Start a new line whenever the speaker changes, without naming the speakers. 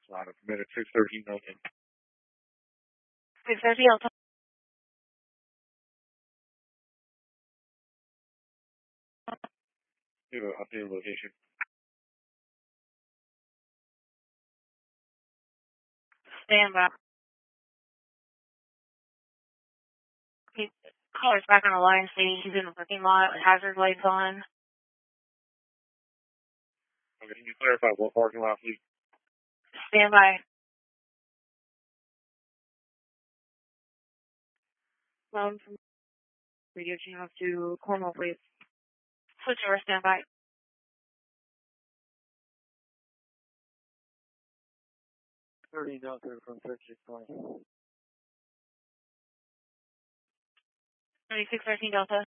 Permitted 613 Delta.
630 Delta.
Updated location.
Stand by. Caller's back on the line saying he's in the parking lot with hazard lights on.
Okay, can you clarify what parking lot, please?
Stand by. From radio channel to Cornwall, please. Switch over, stand by.
30 Delta from 3620.
3613 Delta.